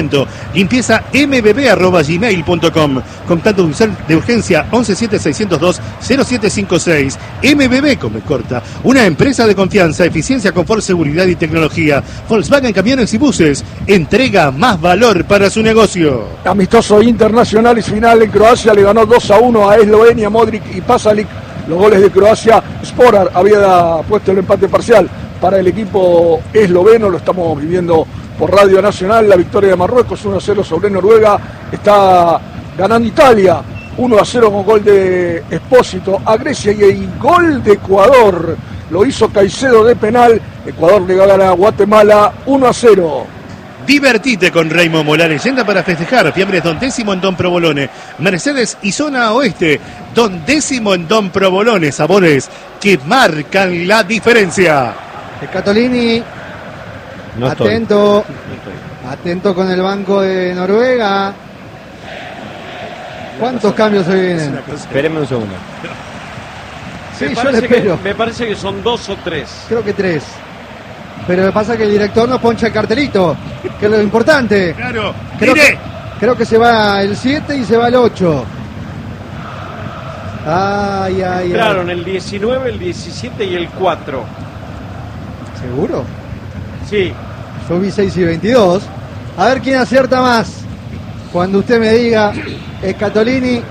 mantenimiento. Limpieza mbb@gmail.com. Contacto de urgencia 117-602-0756. MBB con B corta. Una empresa de confianza, eficiencia, confort, seguridad y tecnología. Volkswagen Camiones y Buses. Entrega más valor para su negocio. Amistoso internacional y final en Croacia. Le ganó 2-1 a Eslovenia, Modric y Pasalic. Los goles de Croacia. Sporar había puesto el empate parcial para el equipo esloveno. Lo estamos viviendo por Radio Nacional. La victoria de Marruecos 1-0 sobre Noruega. Está ganando Italia 1-0 con gol de Espósito a Grecia, y el gol de Ecuador lo hizo Caicedo de penal. Ecuador le gana a Guatemala 1-0. Divertite con Raymond Mola, leyenda para festejar. Fiambres Don Décimo en Don Provolone. Mercedes y Zona Oeste. Don Décimo en Don Provolone. Sabores que marcan la diferencia. Scatolini, No atento. estoy. Atento con el banco de Noruega. ¿Cuántos cambios se vienen? Espéreme un segundo. Sí, yo le espero. Me parece que son 2 o 3. Creo que 3. Pero me pasa que el director nos poncha el cartelito, que es lo importante. Claro, Creo que se va el 7 y se va el 8. Ay. Entraron el 19, el 17 y el 4. ¿Seguro? Sí. Yo vi 6 y 22. A ver quién acierta más. Cuando usted me diga, Scatolini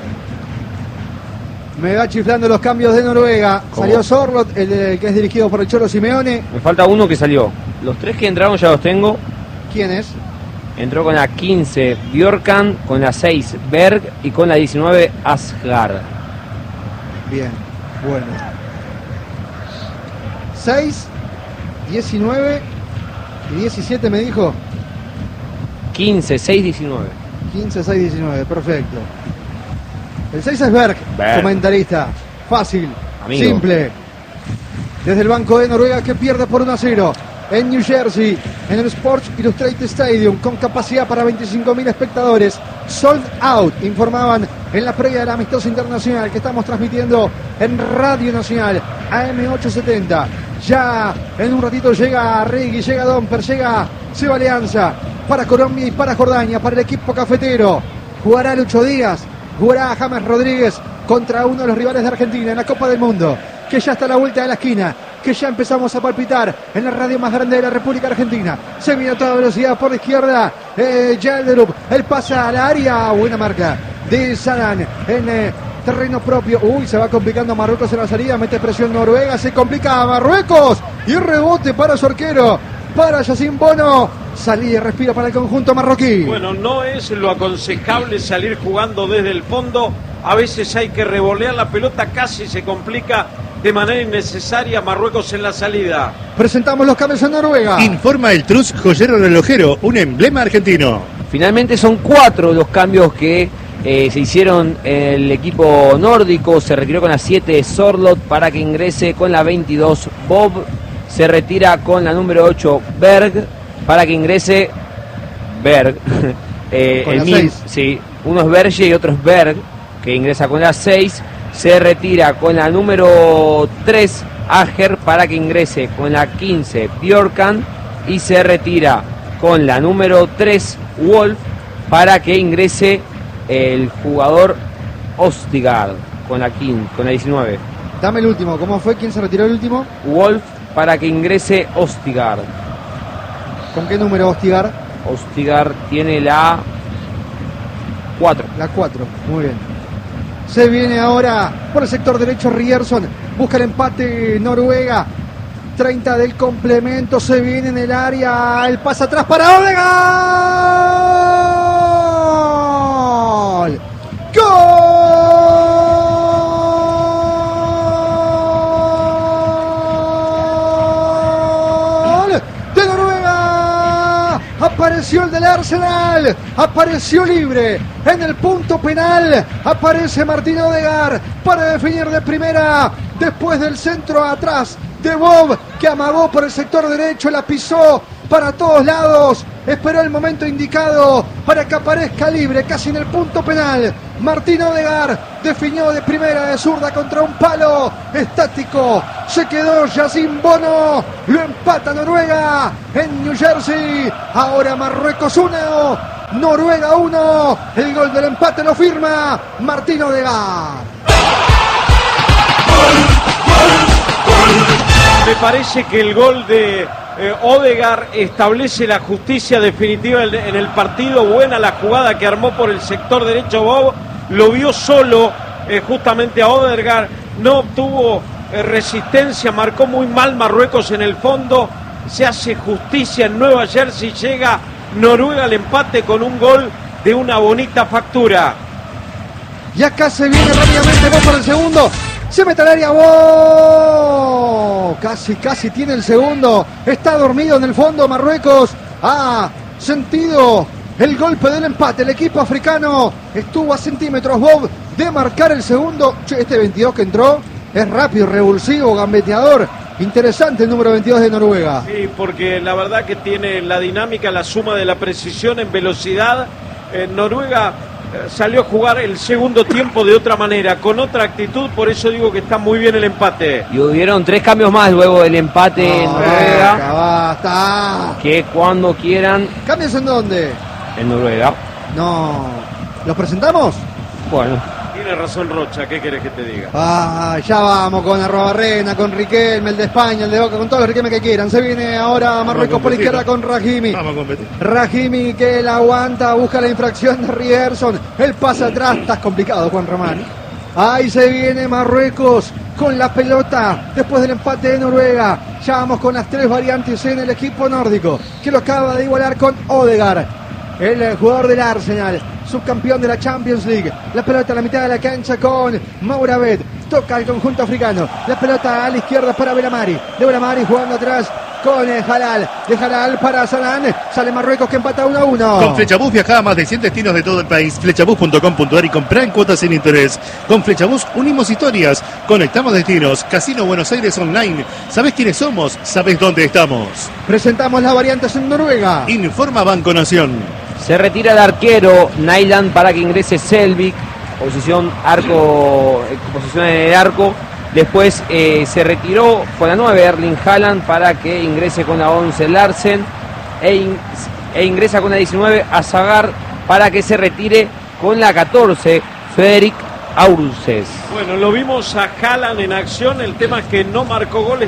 me va chiflando los cambios de Noruega. ¿Cómo? Salió Sorlot, el que es dirigido por el Cholo Simeone. Me falta uno que salió. Los 3 que entraron ya los tengo. ¿Quién es? Entró con la 15 Bjorkan, con la 6 Berg y con la 19 Asgard. Bien, bueno. 6, 19 y 17 me dijo. 15, 6, 19. 15, 6, 19, perfecto. El 6 es Berg, Berg. comentarista. Fácil, Amigo. simple. Desde el banco de Noruega, que pierde por 1-0 en New Jersey, en el Sports Illustrated Stadium, con capacidad para 25.000 espectadores. Sold out, informaban en la previa del amistoso internacional que estamos transmitiendo en Radio Nacional AM870. Ya en un ratito llega Regui, llega Domper, llega Seba Alianza para Colombia y para Jordania, para el equipo cafetero. Jugará Lucho Díaz, jugará James Rodríguez contra uno de los rivales de Argentina en la Copa del Mundo, que ya está a la vuelta de la esquina, que ya empezamos a palpitar en la radio más grande de la República Argentina. Se viene a toda velocidad por la izquierda, Yelderup, el pase al área, buena marca de Saran en terreno propio. Uy, se va complicando Marruecos en la salida, mete presión Noruega, se complica a Marruecos y rebote para su arquero, para Yacine Bono. Salida y respira para el conjunto marroquí. Bueno, no es lo aconsejable salir jugando desde el fondo. A veces hay que revolear la pelota, casi se complica de manera innecesaria Marruecos en la salida. Presentamos los cambios en Noruega. Informa el Trus Joyero Relojero, un emblema argentino. Finalmente son 4 los cambios que se hicieron en el equipo nórdico. Se retiró con la 7 Sorlot para que ingrese con la 22 Bob. Se retira con la número 8 Berg para que ingrese Berg. Con la 6. Sí, uno es Berge y otro es Berg, que ingresa con la 6. Se retira con la número 3 Ager para que ingrese con la 15 Bjorkan. Y se retira con la número 3 Wolf para que ingrese el jugador Ostigard con la 15, con la 19. Dame el último, ¿cómo fue? ¿Quién se retiró el último? Wolf para que ingrese Ostigard. ¿Con qué número Ostigard? Ostigard tiene la 4. La 4, muy bien. Se viene ahora por el sector derecho Rierson, busca el empate Noruega. 30 del complemento, se viene en el área, el pase atrás para Odegaard. ¡Gol de Noruega! Apareció el del Arsenal, apareció libre en el punto penal, aparece Martín Odegaard para definir de primera después del centro atrás de Bob, que amagó por el sector derecho, la pisó para todos lados, esperó el momento indicado para que aparezca libre casi en el punto penal. Martín Odegaard definió de primera de zurda contra un palo estático, se quedó Yacine Bono, lo empata Noruega en New Jersey. Ahora Marruecos 1, Noruega 1. El gol del empate lo firma Martín Odegaard. Me parece que el gol de Odegaard establece la justicia definitiva en el partido. Buena la jugada que armó por el sector derecho Bob. Lo vio solo justamente a Odegaard. No obtuvo resistencia. Marcó muy mal Marruecos en el fondo. Se hace justicia en Nueva Jersey. Llega Noruega al empate con un gol de una bonita factura. Y acá se viene rápidamente Bob por el segundo. Se mete al área, ¡oh! Casi tiene el segundo. Está dormido en el fondo Marruecos. Ha sentido el golpe del empate. El equipo africano estuvo a centímetros, Bob, de marcar el segundo. Este 22 que entró es rápido, revulsivo, gambeteador. Interesante el número 22 de Noruega. Sí, porque la verdad que tiene la dinámica, la suma de la precisión en velocidad. Noruega salió a jugar el segundo tiempo de otra manera, con otra actitud, por eso digo que está muy bien el empate. Y hubieron 3 cambios más luego del empate en Noruega. Basta. Que cuando quieran. ¿Cambios en dónde? En Noruega. No. ¿Los presentamos? Bueno. Tiene razón Rocha, ¿qué querés que te diga? Ya vamos con Arrobarrena, con Riquelme, el de España, el de Boca, con todos los Riquelme que quieran. Se viene ahora Marruecos por la izquierda con Rahimi. Vamos a competir. Rahimi que la aguanta, busca la infracción de Rierson. El pase atrás, está complicado Juan Román. Ahí se viene Marruecos con la pelota después del empate de Noruega. Ya vamos con las 3 variantes en el equipo nórdico, que lo acaba de igualar con Odegaard, el jugador del Arsenal, subcampeón de la Champions League. La pelota a la mitad de la cancha con Mouravet. Toca al conjunto africano. La pelota a la izquierda para Belamari. De Belamari jugando atrás con Halal. De Halal para Salán. Sale Marruecos que empata 1-1. Con Flechabús viaja a más de 100 destinos de todo el país. Flechabús.com.ar y comprá en cuotas sin interés. Con Flechabús unimos historias, conectamos destinos. Casino Buenos Aires Online. ¿Sabés quiénes somos? ¿Sabés dónde estamos? Presentamos las variantes en Noruega. Informa Banco Nación. Se retira el arquero Nyland para que ingrese Selvik. Posición en el arco. Después se retiró con la 9 Erling Haaland para que ingrese con la 11 Larsen. E ingresa con la 19 Azagar para que se retire con la 14 Fredrik Aurses. Bueno, lo vimos a Haaland en acción. El tema es que no marcó gol.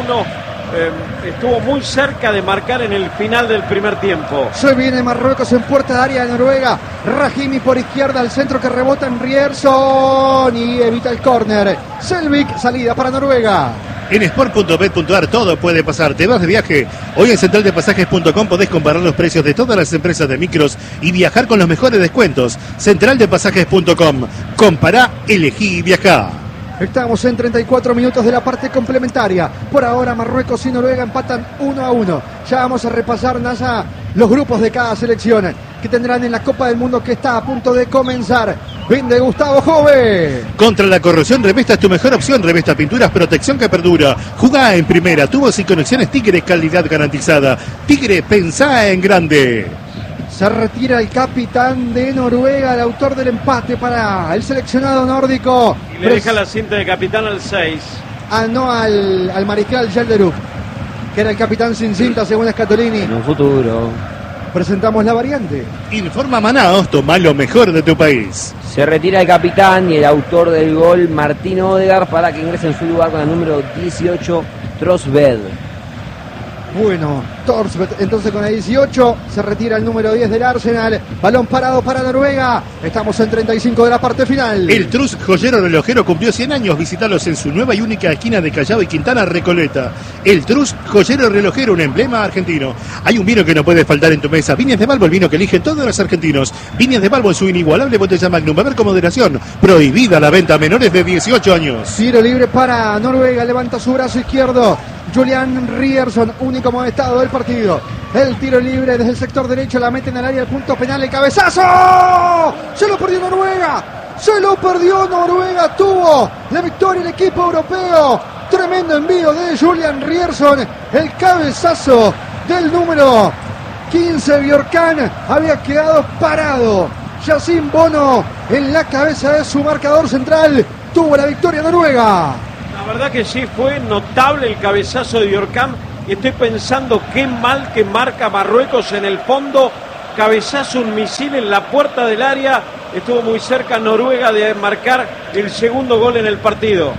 Estuvo muy cerca de marcar en el final del primer tiempo. Se viene Marruecos en puerta de área de Noruega. Rahimi por izquierda al centro que rebota en Rierson y evita el córner. Selvik, salida para Noruega. En sport.bet.ar todo puede pasar. Te vas de viaje. Hoy en centraldepasajes.com podés comparar los precios de todas las empresas de micros y viajar con los mejores descuentos. Centraldepasajes.com. Compará, elegí y viajá. Estamos en 34 minutos de la parte complementaria. Por ahora Marruecos y Noruega empatan 1-1. Ya vamos a repasar, Nasa, los grupos de cada selección que tendrán en la Copa del Mundo que está a punto de comenzar. Vende Gustavo Jove. Contra la corrosión, Revesta es tu mejor opción. Revesta Pinturas, protección que perdura. Jugá en primera, tubos y conexiones Tigre, calidad garantizada. Tigre, pensá en grande. Se retira el capitán de Noruega, el autor del empate para el seleccionado nórdico. Y le deja la cinta de capitán al 6. No al mariscal Gelderuk, que era el capitán sin cinta según Scatolini. En un futuro. Presentamos la variante. Informa Manaos, toma lo mejor de tu país. Se retira el capitán y el autor del gol Martín Odegaard para que ingrese en su lugar con el número 18 Trosved. Bueno, Torsved entonces con la 18, se retira el número 10 del Arsenal, balón parado para Noruega, estamos en 35 de la parte final. El Trus Joyero Relojero cumplió 100 años, visítalos en su nueva y única esquina de Callao y Quintana, Recoleta. El Trus Joyero Relojero, un emblema argentino. Hay un vino que no puede faltar en tu mesa, Viñas de Balbo, el vino que eligen todos los argentinos. Viñas de Balbo en su inigualable botella Magnum, beber con moderación, prohibida la venta a menores de 18 años. Tiro libre para Noruega, levanta su brazo izquierdo, Julian Rierson, único amonestado del partido. El tiro libre desde el sector derecho, la mete en el área del punto penal, el cabezazo. Se lo perdió Noruega, tuvo la victoria el equipo europeo. Tremendo envío de Julian Rierson, el cabezazo del número 15 Bjorkan había quedado parado. Yacine Bono en la cabeza de su marcador central, tuvo la victoria Noruega. La verdad que sí, fue notable el cabezazo de Bjorkan y estoy pensando qué mal que marca Marruecos en el fondo. cabezazo, un misil en la puerta del área. Estuvo muy cerca Noruega de marcar el segundo gol en el partido.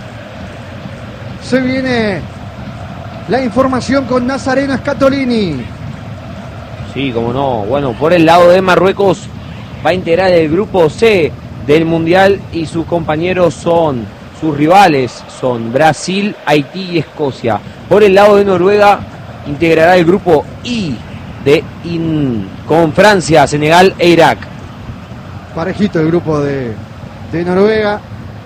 Se viene la información con Nazareno Scatolini. Sí, como no. Bueno, por el lado de Marruecos va a integrar el grupo C del Mundial y sus compañeros sus rivales son Brasil, Haití y Escocia. Por el lado de Noruega integrará el grupo I con Francia, Senegal e Irak. Parejito el grupo de Noruega.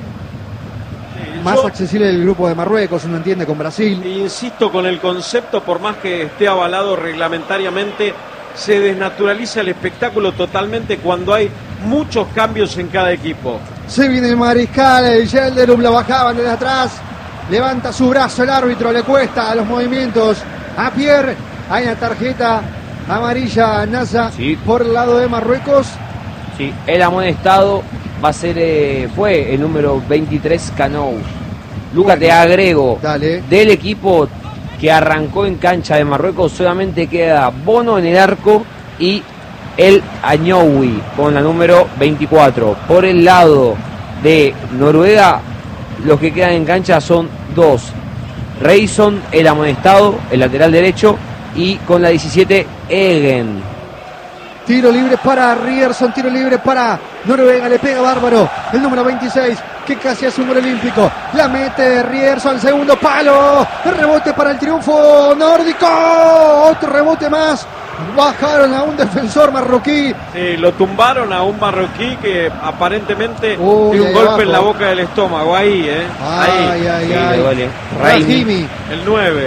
Más accesible el grupo de Marruecos, uno entiende, con Brasil. Insisto con el concepto, por más que esté avalado reglamentariamente, se desnaturaliza el espectáculo totalmente cuando hay muchos cambios en cada equipo. Se viene el mariscal, el Gelderup, lo bajaban desde atrás. Levanta su brazo el árbitro, le cuesta los movimientos a Pierre. Hay una tarjeta amarilla a Nasa, sí, por el lado de Marruecos. Sí, el amonestado va a ser, fue el número 23, Canou. Lucas, te agrego, dale, del equipo que arrancó en cancha de Marruecos solamente queda Bono en el arco y el Añoui con la número 24. Por el lado de Noruega, los que quedan en cancha son dos: Reison, el amonestado, el lateral derecho, y con la 17, Egen. Tiro libre para Ryerson, tiro libre para Noruega, le pega bárbaro el número 26, que casi hace un gol olímpico. La mete Ryerson al segundo palo, el rebote para el triunfo nórdico, otro rebote más. Bajaron a un defensor marroquí. Sí, lo tumbaron a un marroquí que aparentemente tiene un golpe abajo en la boca del estómago. Ahí, Ay, ahí. Rahimi. El 9.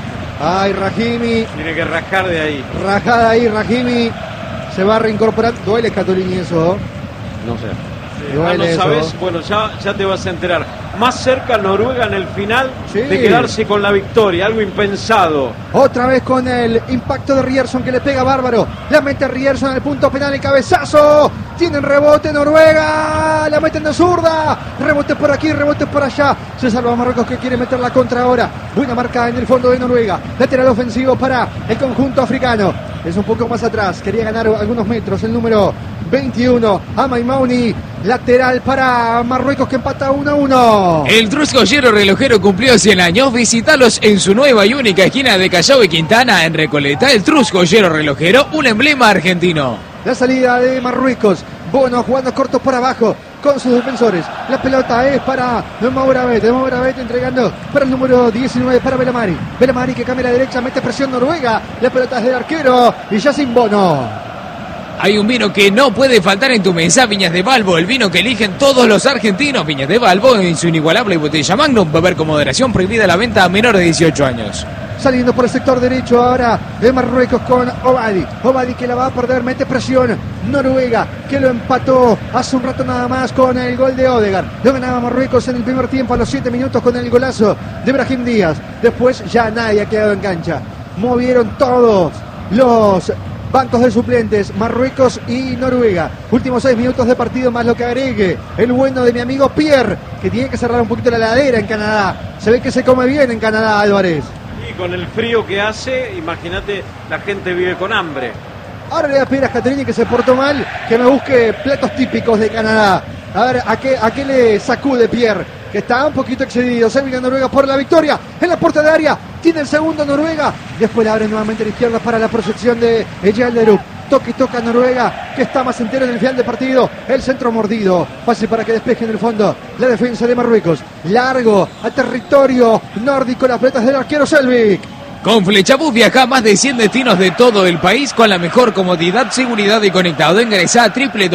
Ay, Rahimi. Tiene que rajar de ahí. Rajada ahí, Rahimi. Se va a reincorporar. Duele, Scatolini, eso. No sé. No sabes, bueno, ya te vas a enterar. Más cerca Noruega en el final, sí, de quedarse con la victoria, algo impensado. Otra vez con el impacto de Ryerson, que le pega bárbaro. La mete Ryerson en el punto penal, el cabezazo. Tienen rebote Noruega, la meten de zurda. Rebote por aquí, rebote por allá. Se salva Marruecos, que quiere meter la contra ahora. Buena marca en el fondo de Noruega. Lateral ofensivo para el conjunto africano. Es un poco más atrás, quería ganar algunos metros el número 21, Amaimauni. Lateral para Marruecos, que empata 1-1. El Trus Joyero Relojero cumplió 100 años. Visítalos en su nueva y única esquina de Callao y Quintana, en Recoleta. El Trus Joyero Relojero, un emblema argentino. La salida de Marruecos. Bono jugando corto por abajo con sus defensores. La pelota es para Mourabet. Mourabet entregando para el número 19 para Belamari. Belamari, que cambia a la derecha, mete presión Noruega. La pelota es del arquero y ya sin Bono. Hay un vino que no puede faltar en tu mesa, Viñas de Balbo, el vino que eligen todos los argentinos. Viñas de Balbo, en su inigualable botella Magnum. Beber con moderación, prohibida la venta a menores de 18 años. Saliendo por el sector derecho ahora de Marruecos con Obadi. Obadi, que la va a perder, mete presión Noruega, que lo empató hace un rato nada más con el gol de Odegaard. Lo ganaba Marruecos en el primer tiempo a los 7 minutos con el golazo de Brahim Díaz. Después ya nadie ha quedado en cancha. Movieron todos los bancos de suplentes, Marruecos y Noruega. Últimos 6 minutos de partido, más lo que agregue el bueno de mi amigo Pierre, que tiene que cerrar un poquito la heladera en Canadá. Se ve que se come bien en Canadá, Álvarez. Y con el frío que hace, imagínate, la gente vive con hambre. Ahora le voy a pedir a Scatolini, que se portó mal, que me busque platos típicos de Canadá. A ver, ¿a qué le sacude Pierre? Que está un poquito excedido. Se viene Noruega por la victoria en la puerta de área. Tiene el segundo Noruega. Después la abre nuevamente a la izquierda para la proyección de Gelderup. Toca Noruega, que está más entero en el final de partido. El centro mordido. Fácil para que despeje en el fondo la defensa de Marruecos. Largo a territorio nórdico. Las pelotas del arquero Selvik. Con Flechabús viaja a más de 100 destinos de todo el país con la mejor comodidad, seguridad y conectado. Ingresa a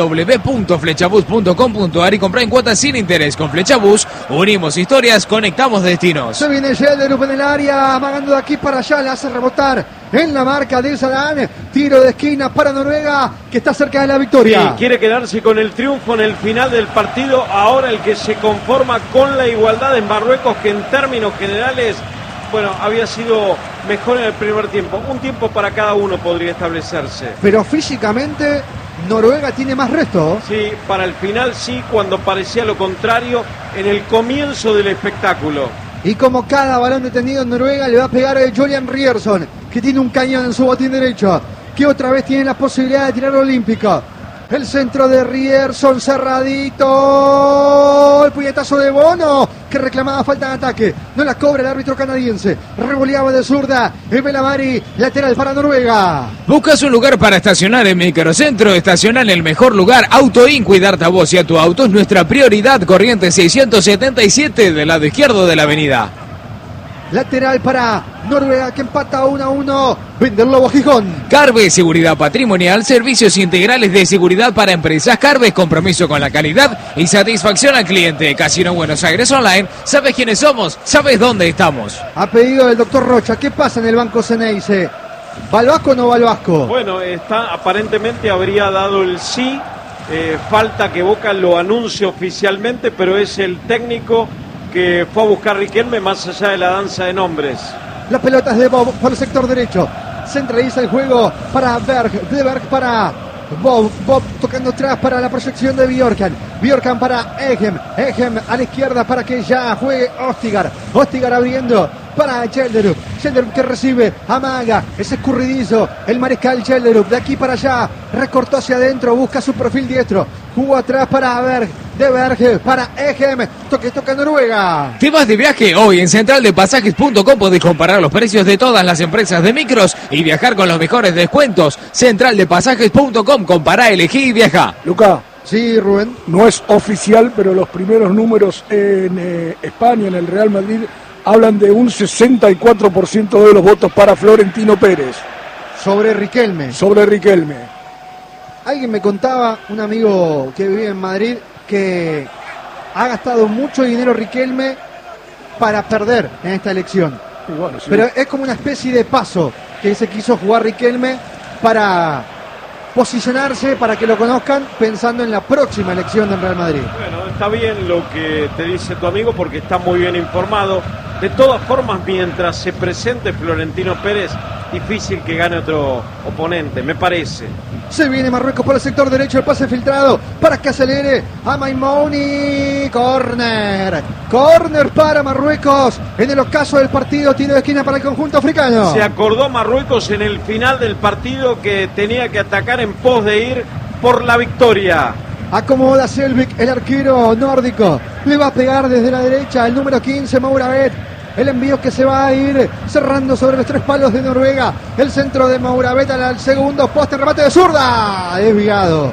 www.flechabús.com.ar y compra en cuotas sin interés. Con Flechabús unimos historias, conectamos destinos. Se viene Gelderup en el área, amagando de aquí para allá, le hace rebotar en la marca de Saddam. Tiro de esquina para Noruega, que está cerca de la victoria. Sí, quiere quedarse con el triunfo en el final del partido. Ahora el que se conforma con la igualdad en Marruecos, que en términos generales, bueno, había sido mejor en el primer tiempo. Un tiempo para cada uno podría establecerse. Pero físicamente Noruega tiene más resto. Sí, para el final sí, cuando parecía lo contrario en el comienzo del espectáculo. Y como cada balón detenido en Noruega le va a pegar a Julian Ryerson, que tiene un cañón en su botín derecho. que otra vez tiene la posibilidad de tirar olímpica. El centro de Rierson cerradito. El puñetazo de Bono, que reclamaba falta de ataque. No la cobra el árbitro canadiense. Revoleaba de zurda. Belamari, lateral para Noruega. ¿Buscas un lugar para estacionar en Microcentro? Estaciona en el mejor lugar. Auto In, cuidarte a vos y a tu auto es nuestra prioridad. Corriente 677 del lado izquierdo de la avenida. Lateral para Noruega, que empata 1-1. Vende el Lobo Gijón. Carve, seguridad patrimonial, servicios integrales de seguridad para empresas. Carve, compromiso con la calidad y satisfacción al cliente. Casino Buenos Aires Online. ¿Sabes quiénes somos? ¿Sabes dónde estamos? A pedido del doctor Rocha, ¿qué pasa en el Banco Ceneice? ¿Va al Vasco o no va al Vasco? Bueno, aparentemente habría dado el sí. Falta que Boca lo anuncie oficialmente, pero es el técnico que fue a buscar Riquelme más allá de la danza de nombres. La pelota es de Bob por el sector derecho. Centraliza el juego para Berg. De Berg para Bob. Bob tocando atrás para la proyección de Bjorkan. Bjorkan para Egem. Egem a la izquierda para que ya juegue Ostigar. Ostigar abriendo para Gelderup. Gelderup que recibe, amaga, es escurridizo. El mariscal Gelderup de aquí para allá. Recortó hacia adentro, busca su perfil diestro. Jugó atrás para Berg. De Berg para Egem. Toca Noruega. ¿Te vas de viaje? Hoy en centraldepasajes.com podés comparar los precios de todas las empresas de micros y viajar con los mejores descuentos. Centraldepasajes.com, compará, elegí y viaja. Luca. Sí, Rubén. No es oficial, pero los primeros números en España, en el Real Madrid, hablan de un 64% de los votos para Florentino Pérez. Sobre Riquelme. Sobre Riquelme. Alguien me contaba, un amigo que vive en Madrid, que ha gastado mucho dinero Riquelme para perder en esta elección. Y bueno, sí. Pero es como una especie de paso que se quiso jugar Riquelme para posicionarse, para que lo conozcan, pensando en la próxima elección del Real Madrid. Bueno, está bien lo que te dice tu amigo porque está muy bien informado. De todas formas, mientras se presente Florentino Pérez, difícil que gane otro oponente, me parece. Se viene Marruecos por el sector derecho, el pase filtrado para que acelere a Maimouni. Corner para Marruecos. En el ocaso del partido, tiro de esquina para el conjunto africano. Se acordó Marruecos en el final del partido que tenía que atacar en pos de ir por la victoria. Acomoda Selvik, el arquero nórdico. Le va a pegar desde la derecha el número 15, Mouravet. El envío que se va a ir cerrando sobre los tres palos de Noruega. El centro de Mouravet al segundo poste, remate de zurda. Desviado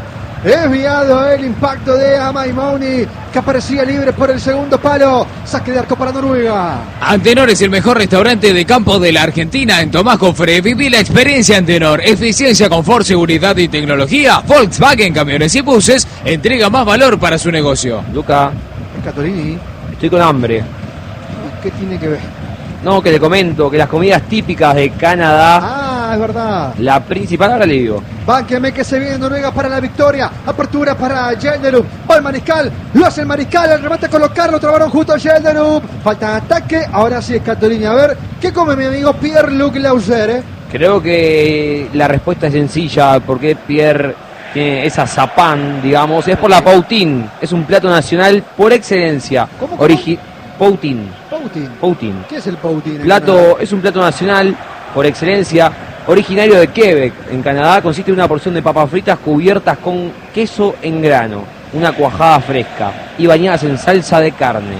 el impacto de Amaimouni, que aparecía libre por el segundo palo. Saque de arco para Noruega. Antenor es el mejor restaurante de campo de la Argentina. En Tomás Jofre, viví la experiencia Antenor. Eficiencia, confort, seguridad y tecnología. Volkswagen, camiones y buses, entrega más valor para su negocio. Luca, Catolini, estoy con hambre. ¿qué tiene que ver? No, que le comento que las comidas típicas de Canadá, Ah, es verdad. la principal, ahora le digo. Bánqueme que se viene Noruega para la victoria. Apertura para Gelderup. Va el mariscal. Lo hace el mariscal. El remate a colocarlo. Trabaron justo a Gelderup. Falta de ataque. Ahora sí es Catolini. A ver, ¿qué come mi amigo Pierre-Luc Lauser? Creo que la respuesta es sencilla, porque Pierre tiene esa zapán, digamos, es por la poutine. Es un plato nacional por excelencia. ¿Cómo? Poutine. Poutine. ¿Qué es el poutine? Es un plato nacional por excelencia, originario de Quebec, en Canadá. Consiste en una porción de papas fritas cubiertas con queso en grano, una cuajada fresca y bañadas en salsa de carne.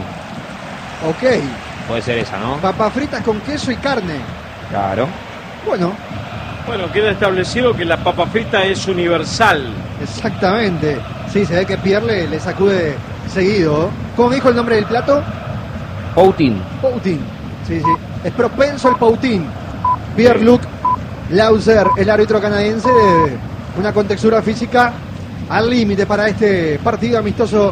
Ok. Puede ser esa, ¿no? Papas fritas con queso y carne. Claro. Bueno, Queda establecido que la papa frita es universal. exactamente. Sí, se ve que Pierre le sacude seguido. ¿Cómo me dijo el nombre del plato? Poutine. Poutine. Sí. Es propenso el poutine. Pierre-Luc Lauser, el árbitro canadiense, de una contextura física al límite para este partido amistoso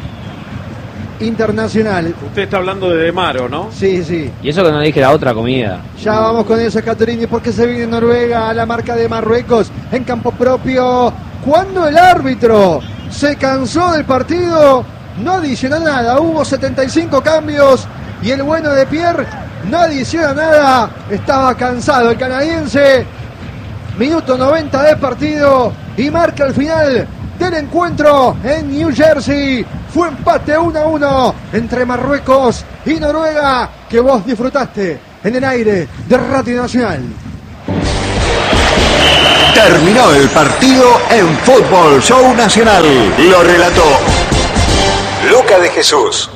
internacional. Usted está hablando de Demaro, ¿no? Sí. Y eso que no dije la otra comida. Ya vamos con eso, Catolini, porque se viene Noruega a la marca de Marruecos en campo propio. Cuando el árbitro se cansó del partido, no adicionó nada. Hubo 75 cambios y el bueno de Pierre no adiciona nada. Estaba cansado el canadiense. Minuto 90 de partido y marca el final del encuentro en New Jersey. Fue empate 1-1 entre Marruecos y Noruega, que vos disfrutaste en el aire de Radio Nacional. Terminó el partido en Fútbol Show Nacional. Lo relató Luca de Jesús.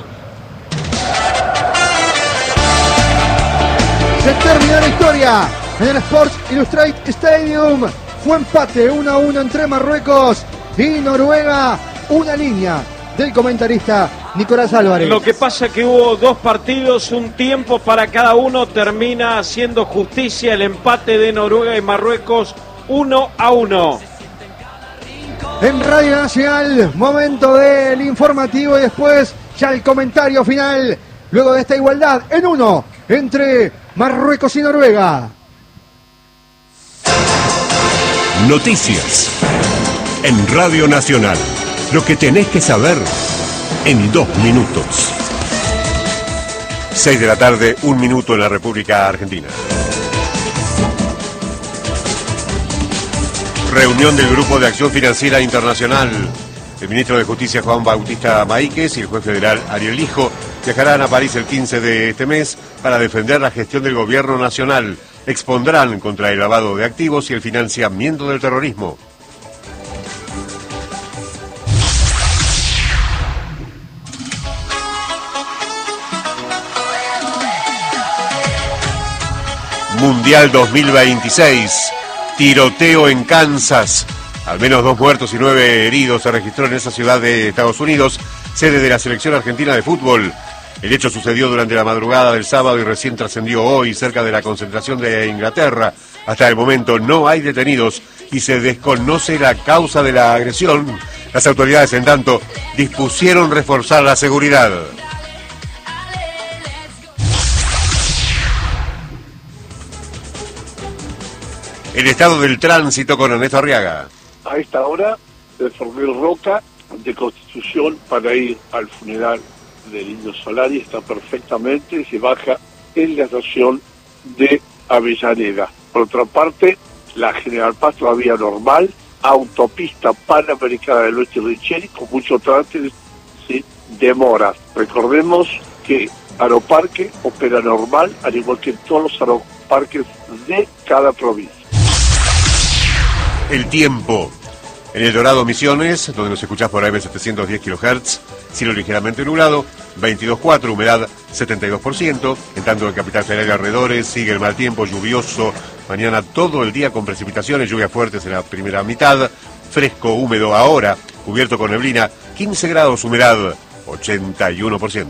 Se terminó la historia en el Sports Illustrated Stadium. Fue empate 1-1 entre Marruecos y Noruega. Una línea del comentarista Nicolás Álvarez. Lo que pasa es que hubo dos partidos, un tiempo para cada uno. Termina haciendo justicia el empate de Noruega y Marruecos 1-1. En Radio Nacional, momento del informativo y después ya el comentario final. Luego de esta igualdad en 1 entre Marruecos y Noruega. Noticias en Radio Nacional. Lo que tenés que saber en 2 minutos. 6 de la tarde, 1 minuto en la República Argentina. Reunión del Grupo de Acción Financiera Internacional. El ministro de Justicia Juan Bautista Maíquez y el juez federal Ariel Lijo viajarán a París el 15 de este mes para defender la gestión del gobierno nacional. Expondrán contra el lavado de activos y el financiamiento del terrorismo. Mundial 2026. Tiroteo en Kansas. Al menos 2 muertos y 9 heridos se registró en esa ciudad de Estados Unidos, sede de la selección argentina de fútbol. El hecho sucedió durante la madrugada del sábado y recién trascendió hoy cerca de la concentración de Inglaterra. Hasta el momento no hay detenidos y se desconoce la causa de la agresión. Las autoridades, en tanto, dispusieron reforzar la seguridad. El estado del tránsito con Ernesto Arriaga. A esta hora, de Fermín Roca, de Constitución, para ir al funeral del Indio Solari, está perfectamente, se baja en la estación de Avellaneda. Por otra parte, la General Paz todavía normal, autopista Panamericana del Oeste Richeri, con mucho tránsito, ¿sí? Demoras. Recordemos que Aeroparque opera normal, al igual que todos los aeroparques de cada provincia. El tiempo. En El Dorado, Misiones, donde nos escuchás por AM 710 kHz, cielo ligeramente nublado, 22,4, humedad 72%. En tanto, en Capital Federal y alrededores sigue el mal tiempo, lluvioso. Mañana todo el día con precipitaciones, lluvias fuertes en la primera mitad. Fresco, húmedo ahora, cubierto con neblina, 15 grados, humedad 81%.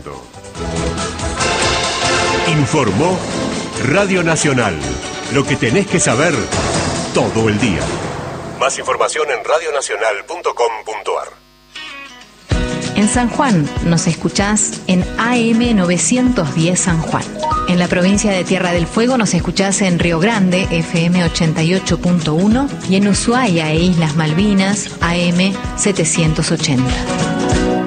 Informó Radio Nacional. Lo que tenés que saber todo el día. Más información en radionacional.com.ar. En San Juan nos escuchás en AM 910 San Juan. En la provincia de Tierra del Fuego nos escuchás en Río Grande, FM 88.1, y en Ushuaia e Islas Malvinas, AM 780.